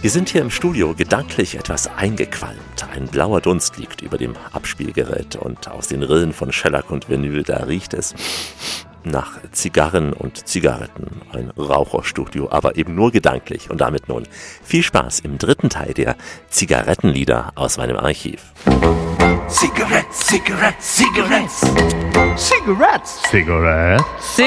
Wir sind hier im Studio gedanklich etwas eingequalmt. Ein blauer Dunst liegt über dem Abspielgerät und aus den Rillen von Shellac und Vinyl, da riecht es nach Zigarren und Zigaretten. Ein Raucherstudio, aber eben nur gedanklich. Und damit nun viel Spaß im dritten Teil der Zigarettenlieder aus meinem Archiv. Cigarettes, Cigarettes, Cigarettes. Cigarettes. Cigarettes.